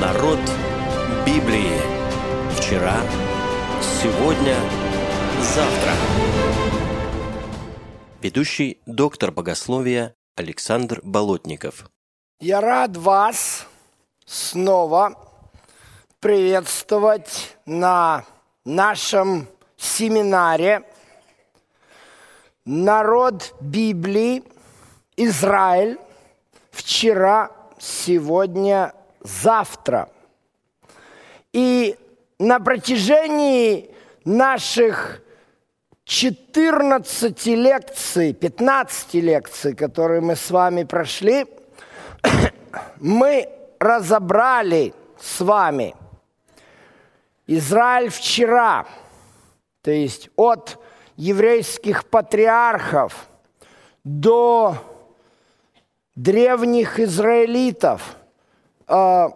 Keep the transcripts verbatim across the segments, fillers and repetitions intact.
Народ Библии. Вчера, сегодня, завтра. Ведущий доктор богословия Александр Болотников. Я рад вас снова приветствовать на нашем семинаре «Народ Библии. Израиль. Вчера, сегодня, завтра». И на протяжении наших четырнадцати лекций, пятнадцати лекций, которые мы с вами прошли, мы разобрали с вами Израиль вчера, то есть от еврейских патриархов до древних израилитов, э,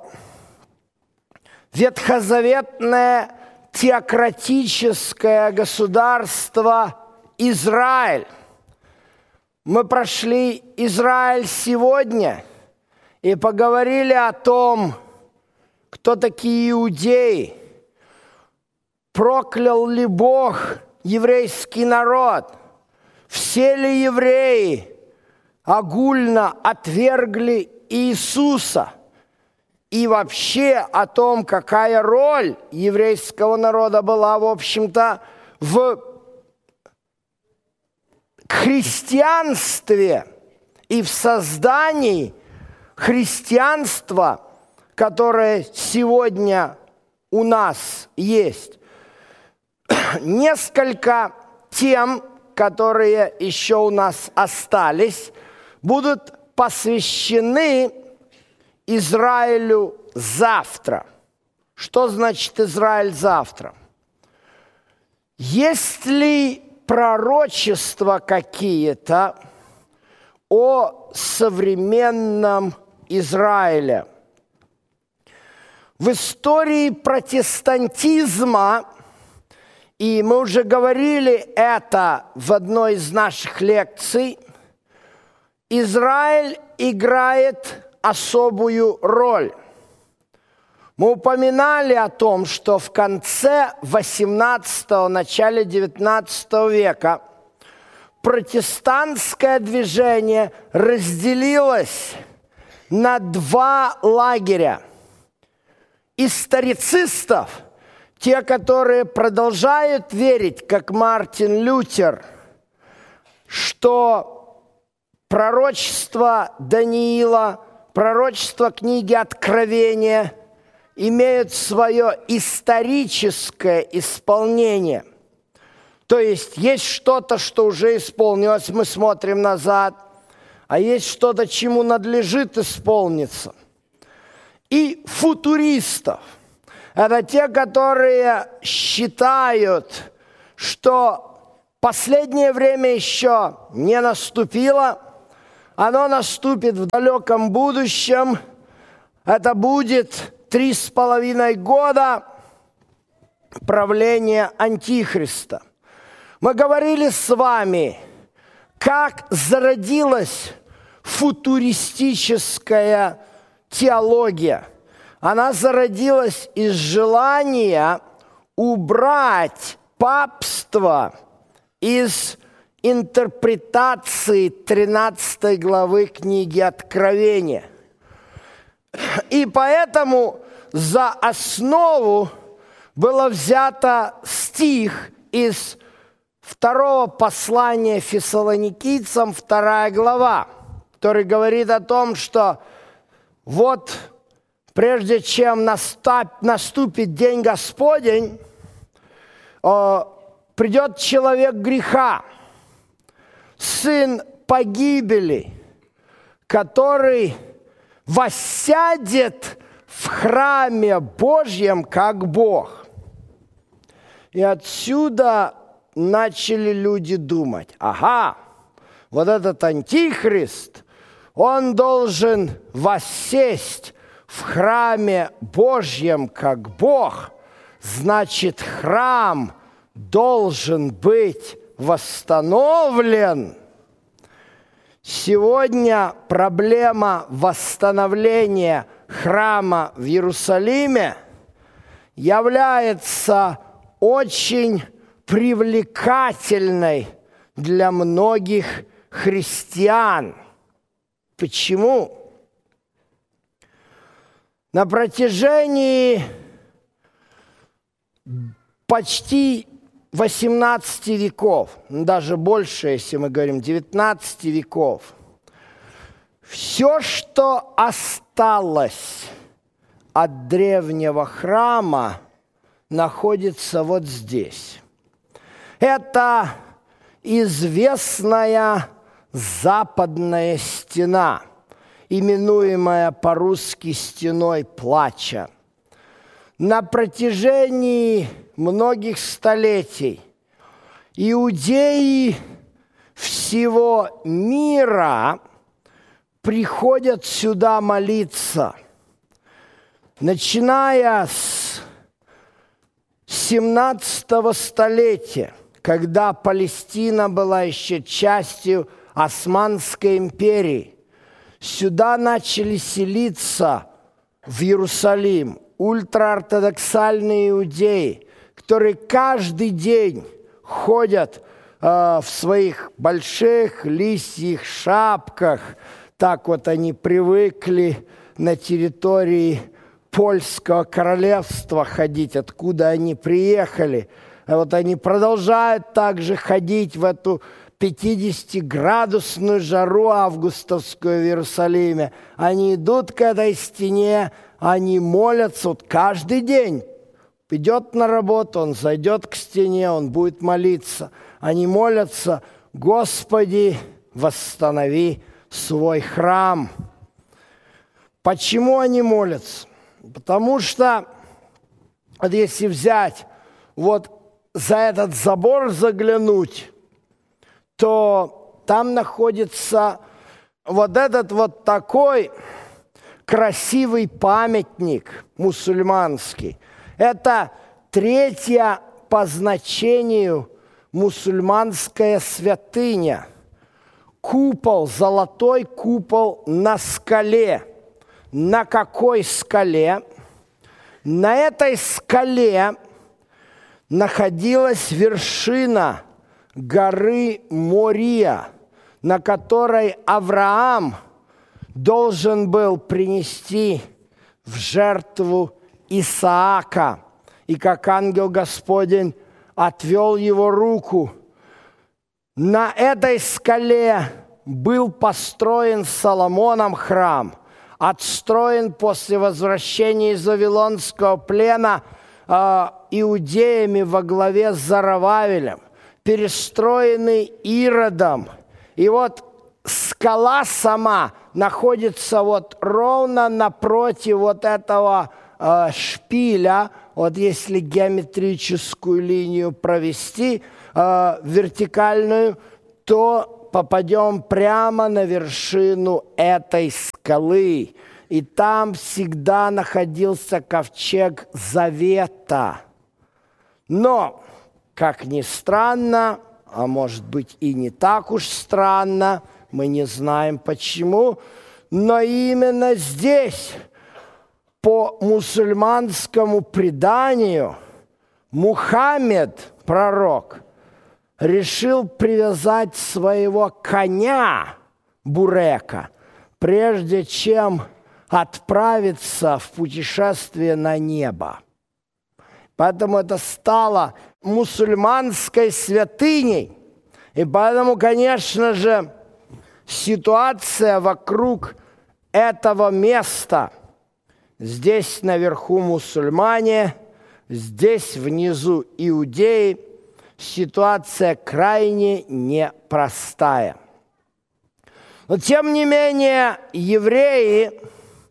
ветхозаветное теократическое государство Израиль. Мы прошли Израиль сегодня и поговорили о том, кто такие иудеи, проклял ли Бог еврейский народ, все ли евреи огульно отвергли Иисуса, и вообще о том, какая роль еврейского народа была, в общем-то, в христианстве и в создании христианства, которое сегодня у нас есть. Несколько тем, которые еще у нас остались, будут посвящены Израилю завтра. Что значит Израиль завтра? Есть ли пророчества какие-то о современном Израиле? В истории протестантизма, и мы уже говорили это в одной из наших лекций, Израиль играет особую роль. Мы упоминали о том, что в конце восемнадцатого, начале девятнадцатого века протестантское движение разделилось на два лагеря. Историцистов, те, которые продолжают верить, как Мартин Лютер, что пророчество Даниила, пророчество книги Откровения имеют свое историческое исполнение. То есть есть что-то, что уже исполнилось, мы смотрим назад, а есть что-то, чему надлежит исполниться. И футуристов. Это те, которые считают, что последнее время еще не наступило, оно наступит в далеком будущем. Это будет три с половиной года правления Антихриста. Мы говорили с вами, как зародилась футуристическая теология. Она зародилась из желания убрать папство из интерпретации тринадцатой главы книги Откровения. И поэтому за основу было взято стих из второго послания Фессалоникийцам, вторая глава, который говорит о том, что вот прежде чем наступит день Господень, придет человек греха, сын погибели, который воссядет в храме Божьем как Бог. И отсюда начали люди думать, ага, вот этот антихрист, он должен воссесть в храме Божьем как Бог, значит, храм должен быть восстановлен. Сегодня проблема восстановления храма в Иерусалиме является очень привлекательной для многих христиан. Почему? На протяжении почти восемнадцати веков, даже больше, если мы говорим, девятнадцати веков, все, что осталось от древнего храма, находится вот здесь. Это известная западная стена, именуемая по-русски стеной плача. На протяжении многих столетий иудеи всего мира приходят сюда молиться, начиная с семнадцатого столетия, когда Палестина была еще частью Османской империи. Сюда начали селиться, в Иерусалим, ультраортодоксальные иудеи, которые каждый день ходят э, в своих больших лисьих шапках. Так вот они привыкли на территории Польского королевства ходить, откуда они приехали. А вот они продолжают также ходить в эту пятидесятиградусную жару августовскую в Иерусалиме. Они идут к этой стене, они молятся вот каждый день. Идет на работу, он зайдет к стене, он будет молиться. Они молятся: «Господи, восстанови свой храм». Почему они молятся? Потому что, вот если взять, вот за этот забор заглянуть, то там находится вот этот вот такой красивый памятник мусульманский. Это третья по значению мусульманская святыня. Купол, золотой купол на скале. На какой скале? На этой скале находилась вершина горы Мория, на которой Авраам должен был принести в жертву Исаака. И как ангел Господень отвел его руку. На этой скале был построен Соломоном храм, отстроен после возвращения из Вавилонского плена э, иудеями во главе с Зарававелем, перестроенный Иродом. И вот скала сама находится вот ровно напротив вот этого э, шпиля. Вот если геометрическую линию провести э, вертикальную, то попадем прямо на вершину этой скалы. И там всегда находился ковчег Завета. Но, как ни странно, а может быть и не так уж странно, мы не знаем почему, но именно здесь, по мусульманскому преданию, Мухаммед, пророк, решил привязать своего коня Бурека, прежде чем отправиться в путешествие на небо. Поэтому это стало мусульманской святыней. И поэтому, конечно же, ситуация вокруг этого места. Здесь наверху мусульмане, здесь внизу иудеи. Ситуация крайне непростая. Но, тем не менее, евреи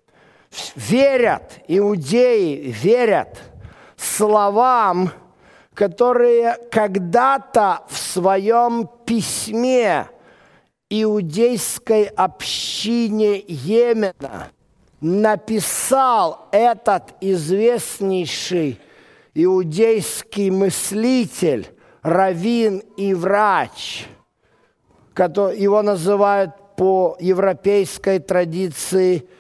верят, иудеи верят словам, которые когда-то в своем письме иудейской общине Йемена написал этот известнейший иудейский мыслитель, раввин и врач, его называют по европейской традиции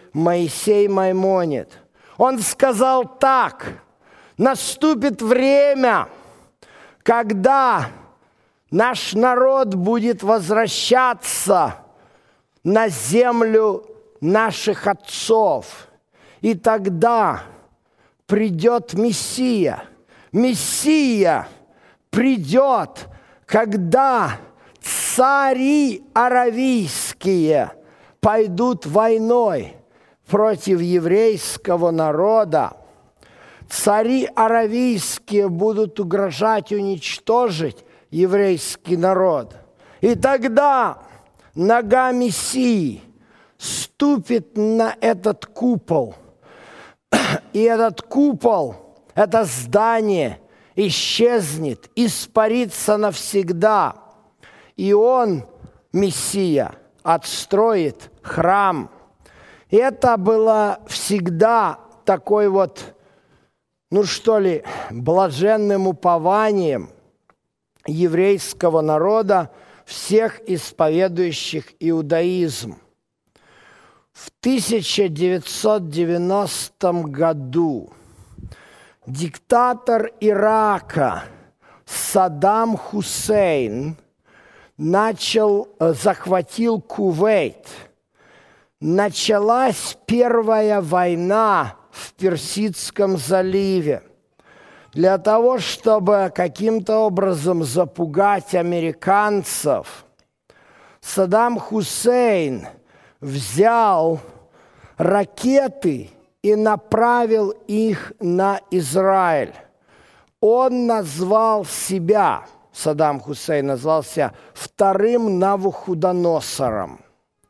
Моисей Маймонид. Он сказал так: наступит время, когда наш народ будет возвращаться на землю наших отцов. И тогда придет Мессия. Мессия придет, когда цари аравийские пойдут войной против еврейского народа. Цари аравийские будут угрожать уничтожить еврейский народ. И тогда нога Мессии ступит на этот купол. И этот купол, это здание исчезнет, испарится навсегда. И он, Мессия, отстроит храм. И это было всегда такой вот, ну что ли, блаженным упованием еврейского народа, всех исповедующих иудаизм. В тысяча девятьсот девяностом году диктатор Ирака Саддам Хусейн начал, захватил Кувейт. Началась первая война в Персидском заливе. Для того, чтобы каким-то образом запугать американцев, Саддам Хусейн взял ракеты и направил их на Израиль. Он назвал себя, Саддам Хусейн назвал себя вторым Навуходоносором.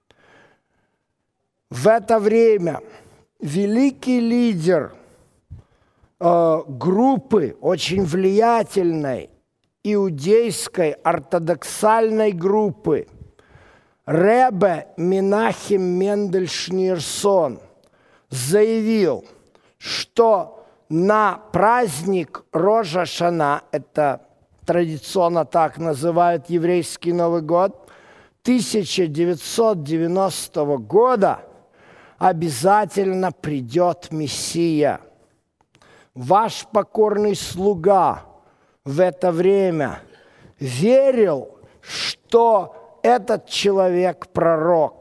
В это время великий лидер э, группы, очень влиятельной иудейской ортодоксальной группы, Ребе Менахем Мендель Шниерсон, заявил, что на праздник Рош ха-Шана, это традиционно так называют еврейский Новый год, тысяча девятьсот девяностого года обязательно придет Мессия. Ваш покорный слуга в это время верил, что этот человек пророк.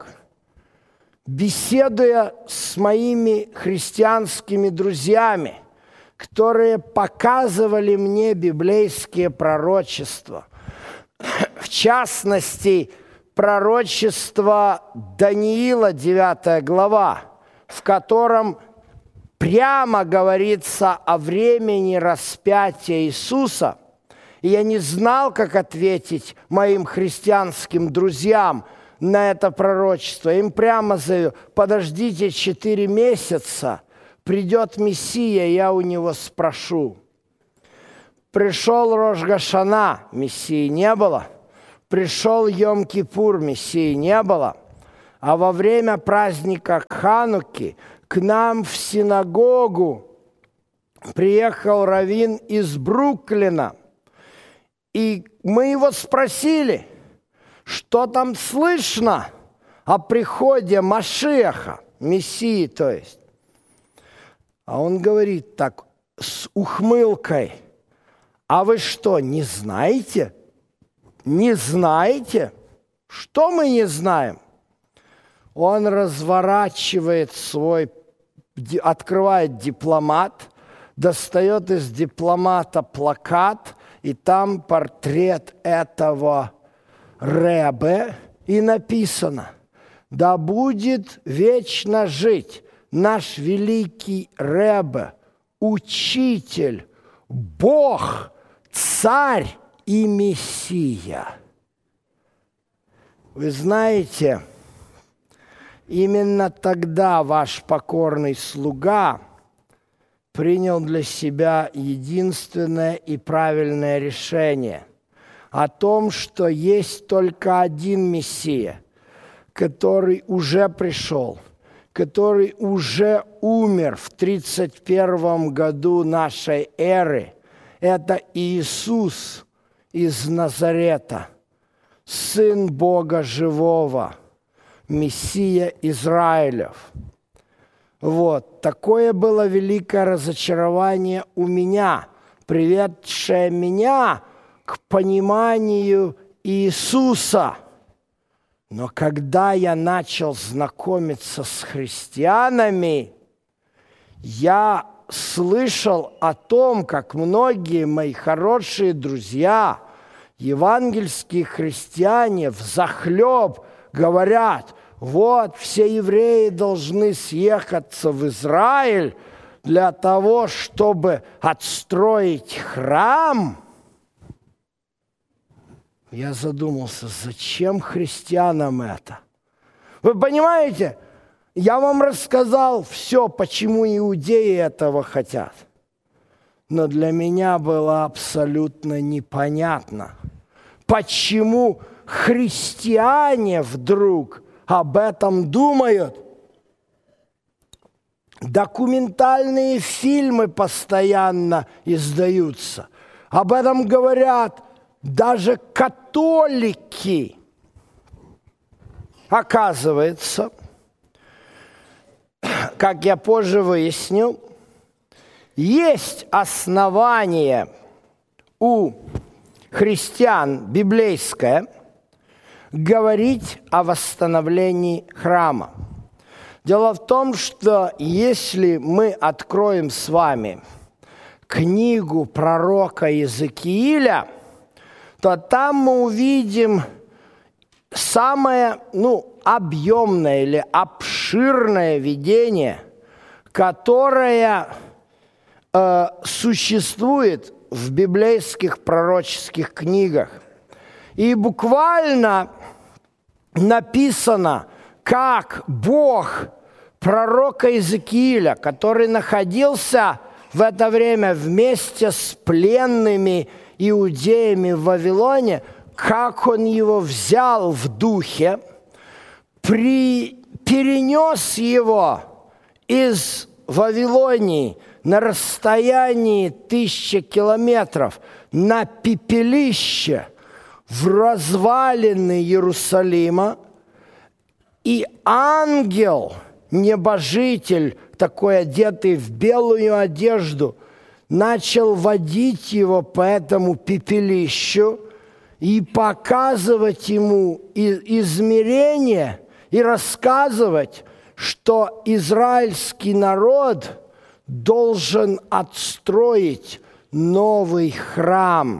Беседуя с моими христианскими друзьями, которые показывали мне библейские пророчества, в частности, пророчество Даниила, девятая глава, в котором прямо говорится о времени распятия Иисуса. И я не знал, как ответить моим христианским друзьям на это пророчество. Им прямо заявил: подождите четыре месяца, придет Мессия, я у него спрошу. Пришел Рош ха-Шана, Мессии не было. Пришел Йом-Кипур, Мессии не было. А во время праздника Хануки к нам в синагогу приехал раввин из Бруклина. И мы его спросили, что там слышно о приходе Машиаха, Мессии, то есть. А он говорит так, с ухмылкой: а вы что, не знаете? Не знаете? Что мы не знаем? Он разворачивает свой, открывает дипломат, достает из дипломата плакат, и там портрет этого Ребе, и написано: да будет вечно жить наш великий Ребе, учитель, Бог, царь и Мессия. Вы знаете, именно тогда ваш покорный слуга принял для себя единственное и правильное решение о том, что есть только один Мессия, который уже пришел, который уже умер в тридцать первом году нашей эры. Это Иисус из Назарета, Сын Бога Живого, Мессия Израилев. Вот. Такое было великое разочарование у меня, приведшее меня к пониманию Иисуса. Но когда я начал знакомиться с христианами, я слышал о том, как многие мои хорошие друзья, евангельские христиане, взахлеб говорят: вот, все евреи должны съехаться в Израиль для того, чтобы отстроить храм. Я задумался, зачем христианам это? Вы понимаете, я вам рассказал все, почему иудеи этого хотят. Но для меня было абсолютно непонятно, почему христиане вдруг об этом думают. Документальные фильмы постоянно издаются. Об этом говорят даже католики. Оказывается, как я позже выяснил, есть основание у христиан библейское говорить о восстановлении храма. Дело в том, что если мы откроем с вами книгу пророка Иезекииля, то там мы увидим самое, ну, объемное или обширное видение, которое э, существует в библейских пророческих книгах. И буквально написано, как Бог пророка Иезекииля, который находился в это время вместе с пленными иудеями в Вавилоне, как он его взял в духе, при, перенес его из Вавилонии на расстоянии тысячи километров на пепелище в развалины Иерусалима, и ангел, небожитель, такой одетый в белую одежду, начал водить его по этому пепелищу и показывать ему измерения и рассказывать, что израильский народ должен отстроить новый храм.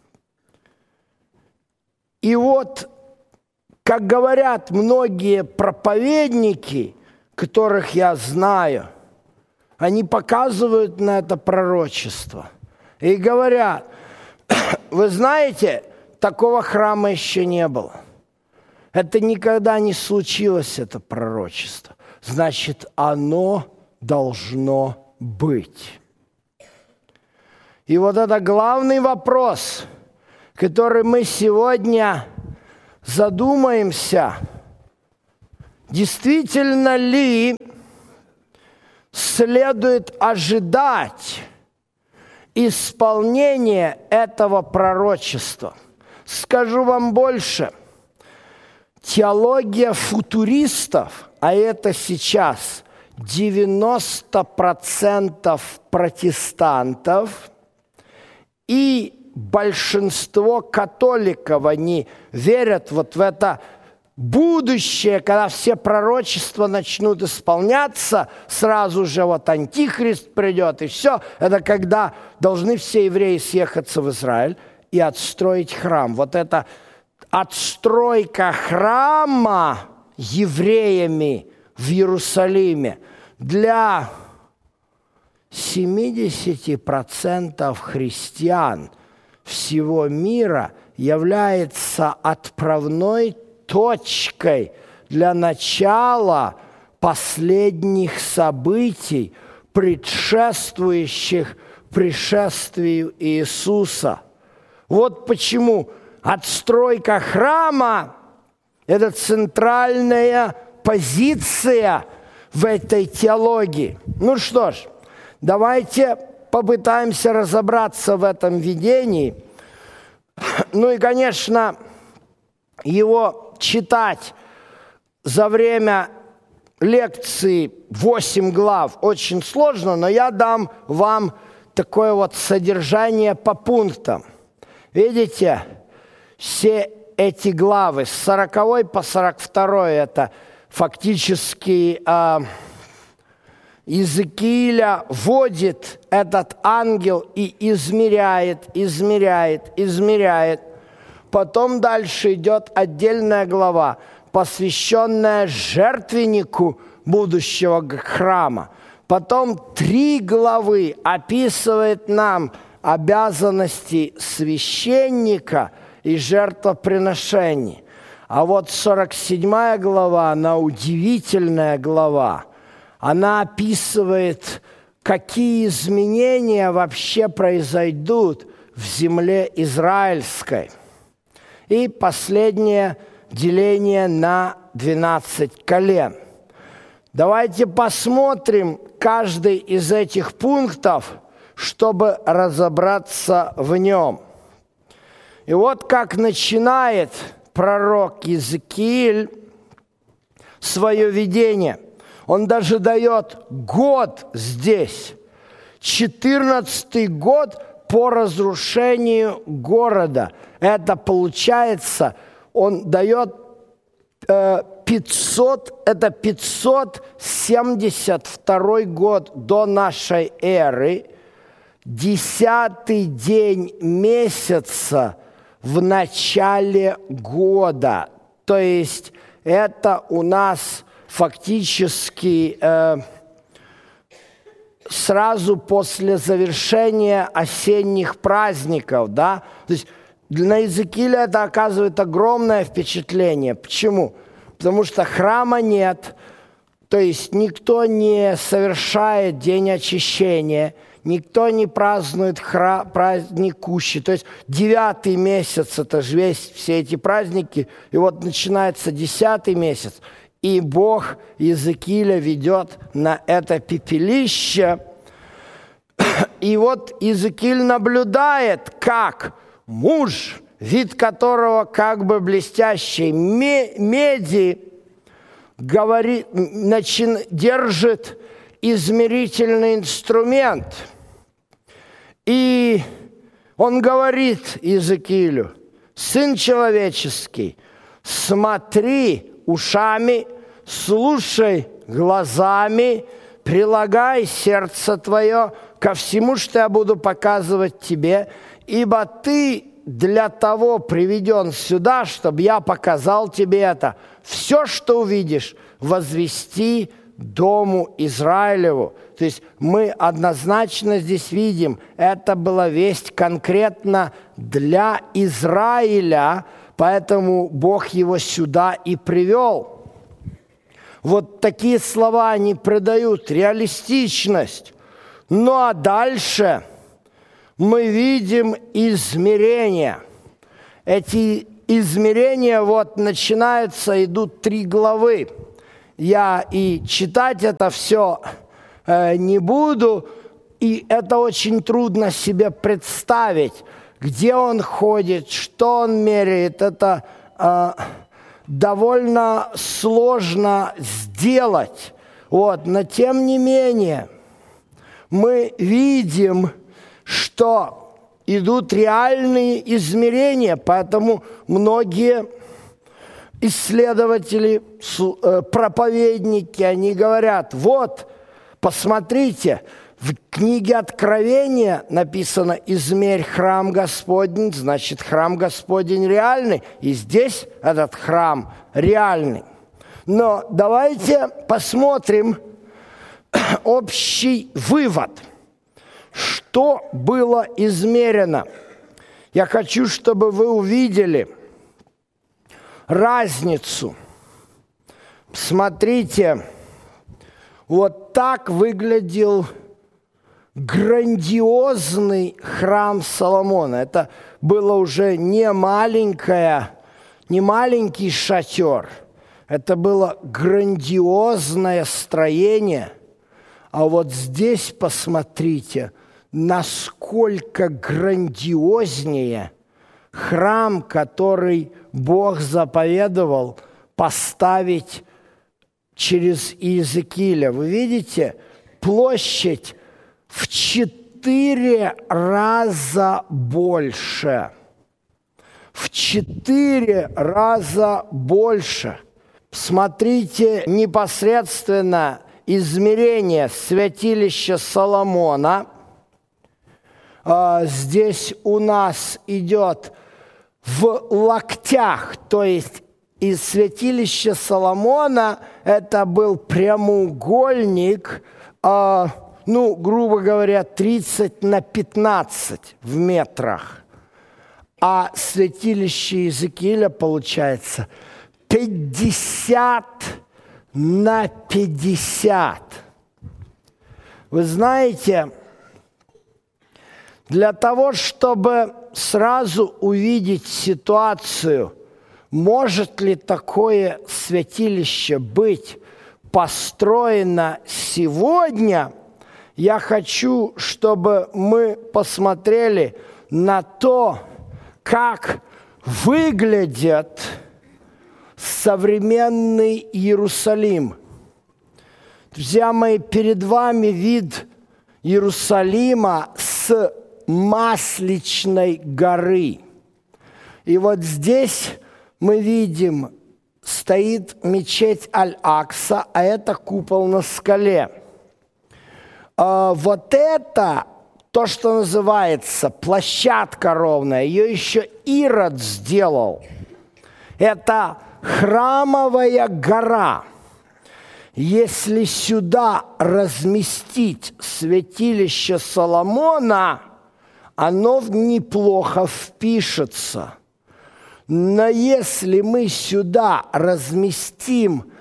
И вот, как говорят многие проповедники, которых я знаю, они показывают на это пророчество и говорят: вы знаете, такого храма еще не было. Это никогда не случилось, это пророчество. Значит, оно должно быть. И вот это главный вопрос, который мы сегодня задумаемся, действительно ли следует ожидать исполнения этого пророчества. Скажу вам больше. Теология футуристов, а это сейчас девяносто процентов протестантов и большинство католиков, они верят вот в это будущее, когда все пророчества начнут исполняться, сразу же вот антихрист придет, и все. Это когда должны все евреи съехаться в Израиль и отстроить храм. Вот это отстройка храма евреями в Иерусалиме для семьдесят процентов христиан всего мира является отправной точкой для начала последних событий, предшествующих пришествию Иисуса. Вот почему отстройка храма – это центральная позиция в этой теологии. Ну что ж, давайте попытаемся разобраться в этом видении. Ну и, конечно, его читать за время лекции восемь глав. Очень сложно, но я дам вам такое вот содержание по пунктам. Видите, все эти главы с сороковой по сорок второй это фактически э, Иезекииля вводит этот ангел и измеряет, измеряет, измеряет. Потом дальше идет отдельная глава, посвященная жертвеннику будущего храма. Потом три главы описывает нам обязанности священника и жертвоприношений. А вот сорок седьмая глава, она удивительная глава. Она описывает, какие изменения вообще произойдут в земле израильской. И последнее деление на двенадцать колен. Давайте посмотрим каждый из этих пунктов, чтобы разобраться в нем. И вот как начинает пророк Иезекииль свое видение. Он даже дает год здесь. четырнадцатый год по разрушению города. Это получается, он дает э, пятьсот, это пятьсот семьдесят второй год до нашей эры, десятый день месяца в начале года. То есть это у нас фактически э, сразу после завершения осенних праздников, да? То есть для Иезекииля это оказывает огромное впечатление. Почему? Потому что храма нет, то есть никто не совершает день очищения, никто не празднует хра... праздник Кущи. То есть девятый месяц, это же весь, все эти праздники, и вот начинается десятый месяц, и Бог Иезекииля ведет на это пепелище. И вот Иезекииль наблюдает, как муж, вид которого как бы блестящей меди, говорит, начин, держит измерительный инструмент. И он говорит Иезекиилю: «Сын человеческий, смотри ушами, слушай глазами, прилагай сердце твое ко всему, что я буду показывать тебе, ибо ты для того приведен сюда, чтобы я показал тебе это. Все, что увидишь, возвести дому Израилеву». То есть мы однозначно здесь видим, это была весть конкретно для Израиля, поэтому Бог его сюда и привел. Вот такие слова, они придают реалистичность. Ну а дальше мы видим измерения. Эти измерения вот начинаются, идут три главы. Я и читать это все э, не буду, и это очень трудно себе представить, где он ходит, что он меряет. Это э, довольно сложно сделать. Вот. Но тем не менее мы видим, что идут реальные измерения, поэтому многие исследователи, проповедники, они говорят: вот, посмотрите, в книге Откровения написано: «Измерь храм Господень», значит, храм Господень реальный, и здесь этот храм реальный. Но давайте посмотрим общий вывод. Что было измерено? Я хочу, чтобы вы увидели разницу. Смотрите, вот так выглядел грандиозный храм Соломона. Это было уже не маленькое, не маленький шатер. Это было грандиозное строение. А вот здесь посмотрите, насколько грандиознее храм, который Бог заповедовал поставить через Иезекииля. Вы видите, площадь в четыре раза больше. В четыре раза больше. Смотрите непосредственно измерение святилища Соломона. Здесь у нас идет в локтях, то есть из святилища Соломона это был прямоугольник, ну, грубо говоря, тридцать на пятнадцать в метрах. А святилище Иезекииля получается пятьдесят на пятьдесят. Вы знаете, для того, чтобы сразу увидеть ситуацию, может ли такое святилище быть построено сегодня, я хочу, чтобы мы посмотрели на то, как выглядит современный Иерусалим. Друзья мои, перед вами вид Иерусалима с Масличной горы. И вот здесь мы видим, стоит мечеть Аль-Акса, а это купол на скале. А вот это то, что называется площадка ровная, ее еще Ирод сделал. Это храмовая гора. Если сюда разместить святилище Соломона, оно неплохо впишется. Но если мы сюда разместим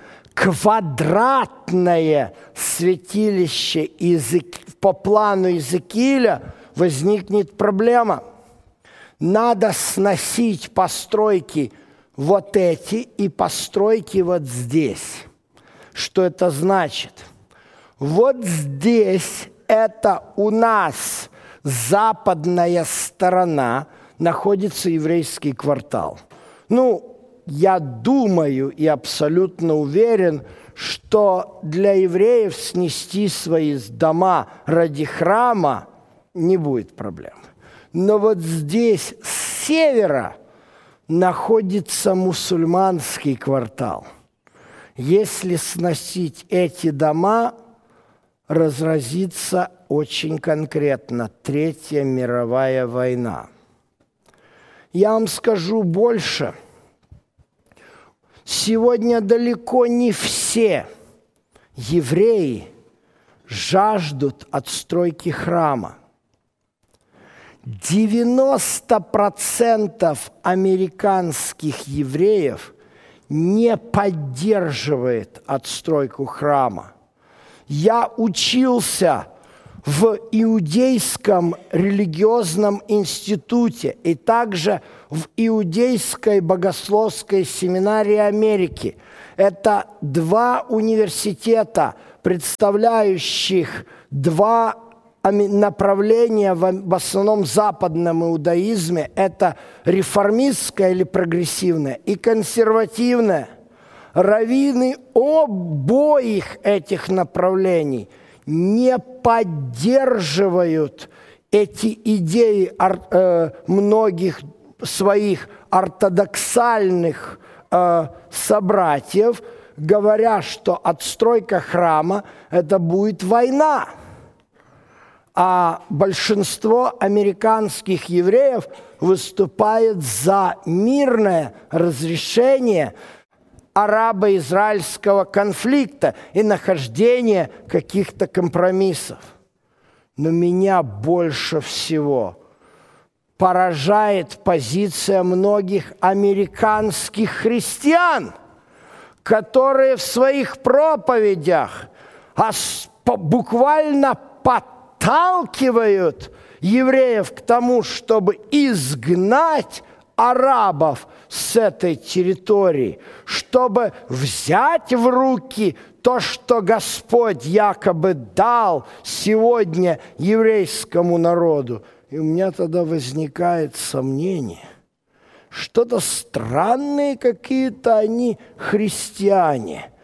квадратное святилище Иезек... по плану Иезекииля, возникнет проблема. Надо сносить постройки вот эти и постройки вот здесь. Что это значит? Вот здесь это у нас западная сторона, находится еврейский квартал. Ну, я думаю и абсолютно уверен, что для евреев снести свои дома ради храма не будет проблем. Но вот здесь с севера находится мусульманский квартал. Если сносить эти дома, разразится очень конкретно Третья мировая война. Я вам скажу больше. Сегодня далеко не все евреи жаждут отстройки храма. девяносто процентов американских евреев не поддерживает отстройку храма. Я учился в Иудейском религиозном институте и также в Иудейской богословской семинарии Америки. Это два университета, представляющих два направления в основном западном иудаизме. Это реформистское или прогрессивное и консервативное. Раввины обоих этих направлений не поддерживают эти идеи э, многих своих ортодоксальных э, собратьев, говоря, что отстройка храма – это будет война. А большинство американских евреев выступает за мирное разрешение арабо-израильского конфликта и нахождение каких-то компромиссов. Но меня больше всего поражает позиция многих американских христиан, которые в своих проповедях буквально подталкивают евреев к тому, чтобы изгнать арабов с этой территории, чтобы взять в руки то, что Господь якобы дал сегодня еврейскому народу. И у меня тогда возникает сомнение. Что-то странные какие-то они христиане.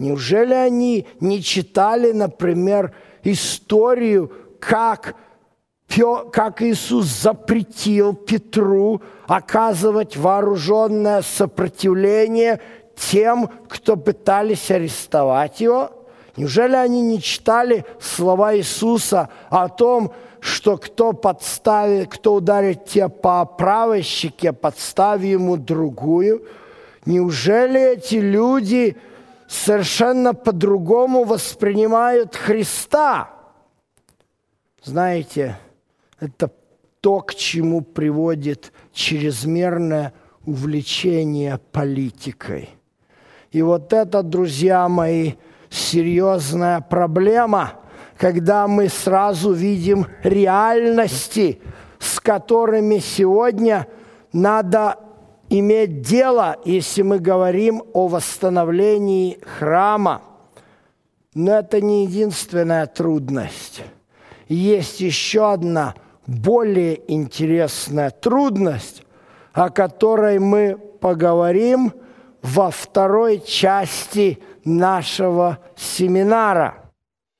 Неужели они не читали, например, историю, как, как Иисус запретил Петру оказывать вооруженное сопротивление тем, кто пытались арестовать его? Неужели они не читали слова Иисуса о том, что кто подставит, кто ударит тебя по правой щеке, подставь ему другую? Неужели эти люди совершенно по-другому воспринимают Христа? Знаете, это то, к чему приводит чрезмерное увлечение политикой. И вот это, друзья мои, серьезная проблема, когда мы сразу видим реальности, с которыми сегодня надо иметь дело, если мы говорим о восстановлении храма. Но это не единственная трудность. Есть еще одна более интересная трудность, о которой мы поговорим во второй части нашего семинара.